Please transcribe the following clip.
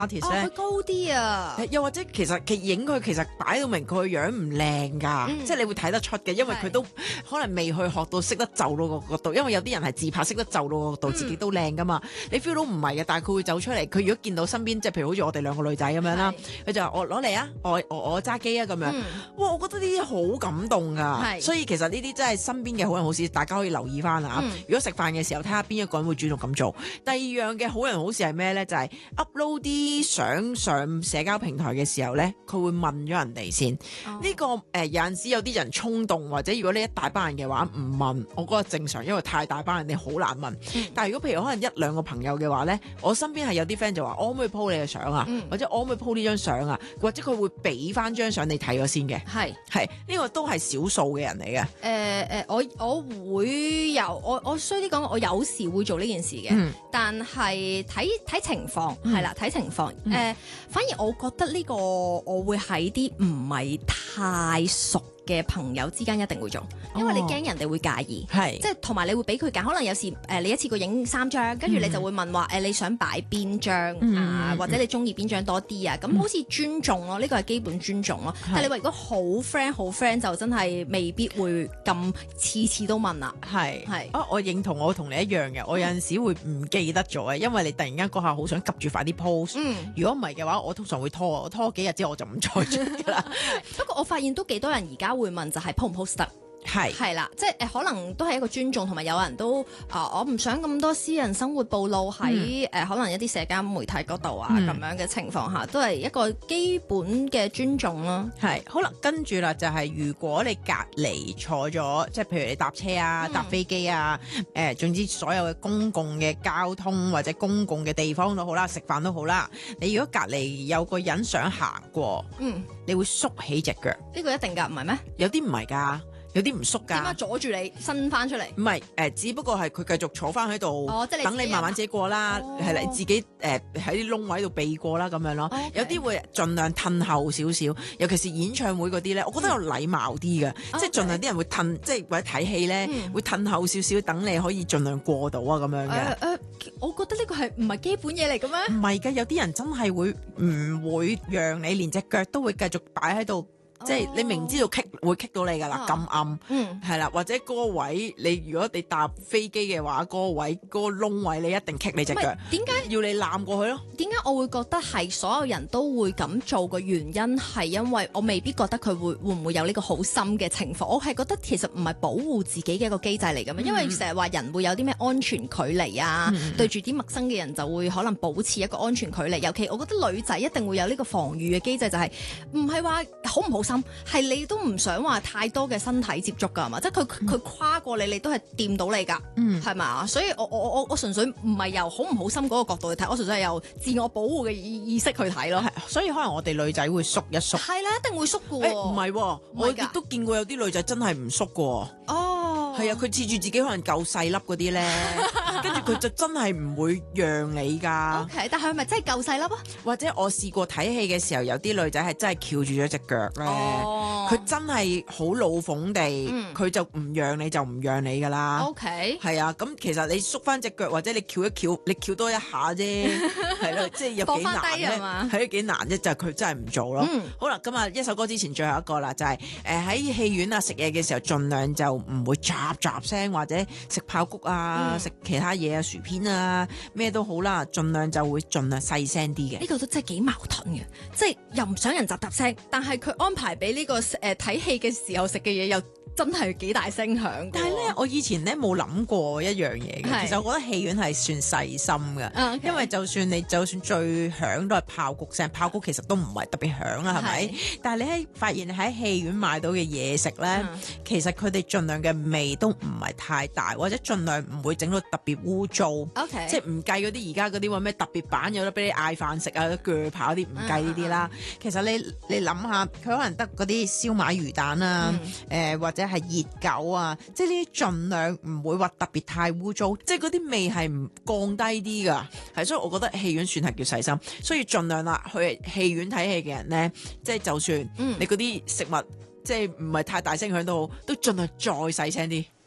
artist 咧， 佢高啲啊， 又或者其實影佢其實擺到明佢個樣唔靚㗎，即係你會睇得出嘅，因為佢都可能未去學到識得就到個角度，因為有啲人係自拍識得就到個角度，自己都靚㗎嘛。你 feel 到唔係嘅，但係佢會走出嚟。佢如果見到身邊即係譬如好似我哋兩個女仔咁樣啦，佢就話我攞嚟啊，我揸機啊咁樣。哇！我覺得呢啲好感動㗎，所以其實呢啲真係身邊嘅好人好事，大家可以留意翻啊。如果食飯嘅時候睇下邊一個人會主動咁做。第二樣嘅好人好事係咩咧？就係 upload 啲相上社交平台嘅時候咧，佢會問咗人哋先。呢個有陣時有啲人衝動，或者如果你一大班人嘅話唔問，我覺得正常，因為太大班人你好難問。但係如果譬如可能一兩個朋友嘅話咧，我身邊係有啲 friend 就話我可唔可以 po 你嘅相啊，或者我可唔可以 po 呢張相啊，或者佢會俾翻張相你睇咗先嘅。係呢個都係少數嘅人嚟嘅。 我會我衰啲講，我有時會做呢件事嘅，但係睇情況係啦，睇情況。反而我覺得呢個我會喺啲唔係太熟嘅朋友之間一定會做，因為你驚人哋會介意，即係同埋你會俾佢揀。可能有時你一次過影3張，跟住你就會問話你想擺邊張啊，或者你中意邊張多啲啊？咁好似尊重咯，呢個係基本尊重咯。但係你話如果好 friend 就真係未必會咁次次都問啦。 我認同，我同你一樣嘅。我有陣時會唔記得咗嘅，因為你突然間嗰下好想急住快啲 post。如果唔係嘅話，我通常會拖幾日之後我就唔再出㗎啦。 不過我發現都幾多人而家會問就係 post 唔 post 得。係啦，即係可能都係一個尊重，同埋有人都我唔想咁多私人生活暴露喺可能一啲社交媒體嗰度啊，咁樣嘅情況下，都係一個基本嘅尊重咯。 好啦，跟住啦就係如果你隔離坐咗，即係譬如你搭車啊、搭飛機啊，總之所有嘅公共嘅交通或者公共嘅地方都好啦，食飯都好啦，你如果隔離有個人想行過，你會縮起隻腳。 呢個一定㗎，唔係咩？ 有啲唔係㗎。有啲唔縮㗎， 點解阻住你伸翻出嚟？ 唔係只不過係佢繼續坐翻喺度，等你慢慢自己過啦，係啦，自己喺啲窿位度避過啦咁樣咯。有啲會盡量褪後少少，尤其是演唱會嗰啲咧，我覺得有禮貌啲嘅，即係盡量啲人會褪，即係或者睇戲咧會褪後少少，等你可以盡量過到啊咁樣嘅。 我覺得呢個係唔係基本嘢嚟嘅咩？ 唔係㗎，有啲人真係會唔會讓你連隻腳都會繼續擺喺度。即係你明知道會棘到你㗎啦，咁暗，係啦，或者嗰個位你如果你搭飛機嘅話，嗰個位嗰個窿位你一定棘你隻腳。 點解要你攬過去咯？ 點解我會覺得係所有人都會咁做嘅原因係因為我未必覺得佢會唔會有呢個好深嘅情況。我係覺得其實唔係保護自己嘅一個機制嚟㗎嘛，因為成日話人會有啲咩安全距離啊，對住啲陌生嘅人就會可能保持一個安全距離。尤其我覺得女仔一定會有呢個防禦嘅機制，就係唔係話好唔好心。係你都唔想話太多嘅身體接觸㗎嘛，即係佢跨過你都係掂到你㗎，係咪？所以我純粹唔係由好唔好心嗰個角度去睇，我純粹係由自我保護嘅意識去睇咯。 所以可能我哋女仔會縮一縮。 係啦，一定會縮㗎喎。 唔係，我亦都見過有啲女仔真係唔縮㗎。係啊，佢恃住自己可能夠細粒嗰啲咧，跟住佢就真係唔會讓你㗎。 OK，但係佢咪真係夠細粒啊？ 或者我試過睇戲嘅時候，有啲女仔係真係翹住咗隻腳咧，佢真係好老諷地，佢就唔讓你就唔讓你㗎啦。 OK， 係啊，咁其實你縮翻隻腳或者你翹一翹，你翹多一下啫，係咯，即係有幾難咧？係幾難啫，就係佢真係唔做咯。好啦，今日一首歌之前最後一個啦，就係喺戲院啊食嘢嘅時候，盡量就唔會雜聲或者食爆谷啊，食其他嘢啊，薯片啊，咩都好啦，盡量細聲啲嘅。 呢個都真係幾矛盾嘅，即係又唔想人雜聲，但係佢安排俾呢個睇戲嘅時候食嘅嘢又真係幾大聲響。 但係咧，我以前咧冇諗過一樣嘢嘅。其實我覺得戲院係算細心嘅，因為就算最響都係爆谷聲，爆谷其實都唔係特別響啦，係咪？但係你發現喺戲院買到嘅嘢食咧，其實佢哋盡量嘅味都唔係太大，或者盡量唔會整到特別污糟。即係唔計嗰啲而家嗰啲話咩特別版有得俾你嗌飯食啊、鋸扒嗰啲，唔計呢啲啦。其實你諗下，佢可能得嗰啲燒賣魚蛋啊，或者係熱狗啊，即係呢啲盡量唔會話特別太污糟，即係嗰啲味係唔降低啲㗎。係，所以我覺得戲院算係叫細心，所以盡量啦，去戲院睇戲嘅人咧，即係就算你嗰啲食物即係唔係太大聲響都好，都盡量再細聲啲。